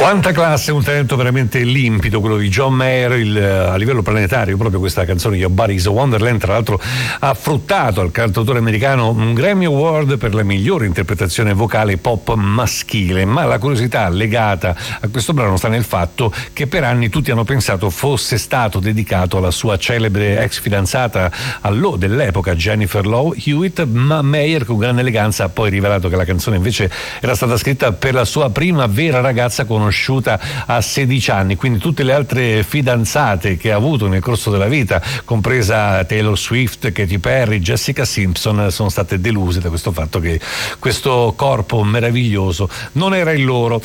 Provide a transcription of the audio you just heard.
Quanta classe, un talento veramente limpido quello di John Mayer, a livello planetario. Proprio questa canzone Your Body's a Wonderland, tra l'altro, ha fruttato al cantautore americano un Grammy Award per la migliore interpretazione vocale pop maschile. Ma la curiosità legata a questo brano sta nel fatto che per anni tutti hanno pensato fosse stato dedicato alla sua celebre ex fidanzata dell'epoca, Jennifer Love Hewitt, ma Mayer con grande eleganza ha poi rivelato che la canzone invece era stata scritta per la sua prima vera ragazza conosciuta a 16 anni. Quindi tutte le altre fidanzate che ha avuto nel corso della vita, compresa Taylor Swift, Katy Perry, Jessica Simpson, sono state deluse da questo fatto che questo corpo meraviglioso non era il loro.